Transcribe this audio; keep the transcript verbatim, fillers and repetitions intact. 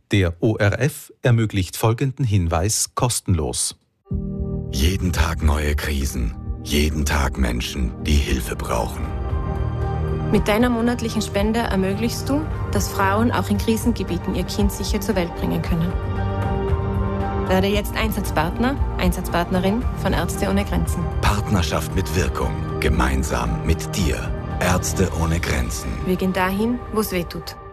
Der O R F ermöglicht folgenden Hinweis kostenlos. Jeden Tag neue Krisen, jeden Tag Menschen, die Hilfe brauchen. Mit deiner monatlichen Spende ermöglichst du, dass Frauen auch in Krisengebieten ihr Kind sicher zur Welt bringen können. Werde jetzt Einsatzpartner, Einsatzpartnerin von Ärzte ohne Grenzen. Partnerschaft mit Wirkung. Gemeinsam mit dir. Ärzte ohne Grenzen. Wir gehen dahin, wo es weh tut.